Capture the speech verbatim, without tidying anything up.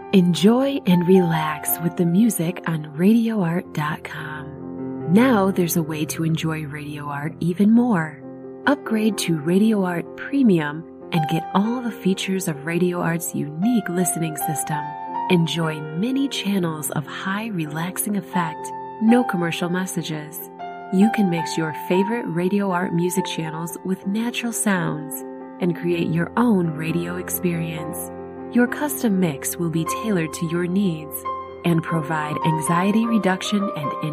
Enjoy and relax with the music on radio art dot com. Now there's a way to enjoy Radio Art even more. Upgrade to Radio Art Premium and get all the features of Radio Art's unique listening system. Enjoy many channels of high relaxing effect, no commercial messages. You can mix your favorite Radio Art music channels with natural sounds and create your own radio experience. Your custom mix will be tailored to your needs and provide anxiety reduction and